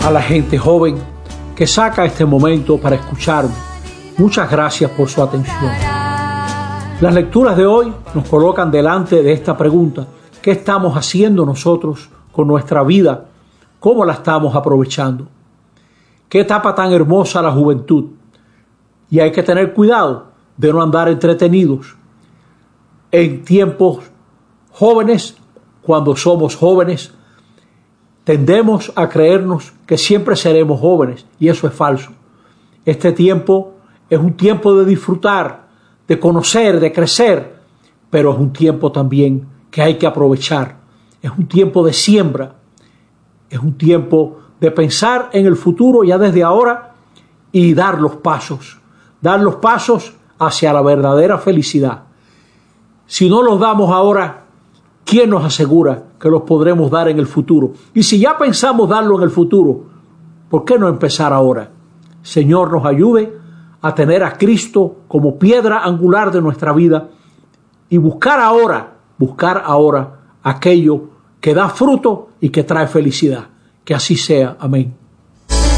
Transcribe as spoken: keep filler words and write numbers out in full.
a la gente joven que saca este momento para escucharme. Muchas gracias por su atención. Las lecturas de hoy nos colocan delante de esta pregunta: ¿qué estamos haciendo nosotros con nuestra vida? ¿Cómo la estamos aprovechando? Qué etapa tan hermosa la juventud. Y hay que tener cuidado de no andar entretenidos en tiempos jóvenes. Cuando somos jóvenes, tendemos a creernos que siempre seremos jóvenes, y eso es falso. Este tiempo es un tiempo de disfrutar, de conocer, de crecer, pero es un tiempo también que hay que aprovechar. Es un tiempo de siembra, es un tiempo de pensar en el futuro ya desde ahora y dar los pasos, dar los pasos hacia la verdadera felicidad. Si no los damos ahora, ¿quién nos asegura que los podremos dar en el futuro? Y si ya pensamos darlo en el futuro, ¿por qué no empezar ahora? Señor, nos ayude a tener a Cristo como piedra angular de nuestra vida y buscar ahora, buscar ahora aquello que da fruto y que trae felicidad. Que así sea. Amén.